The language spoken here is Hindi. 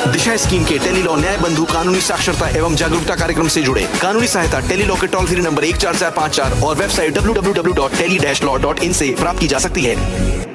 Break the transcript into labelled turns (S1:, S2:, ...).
S1: दिशा स्कीम के टेली लॉ न्याय बंधु कानूनी साक्षरता एवं जागरूकता कार्यक्रम से जुड़े। कानूनी सहायता टेली लॉ के टोल फ्री नंबर 145454 और वेबसाइट www.tele-law.in से प्राप्त की जा सकती है।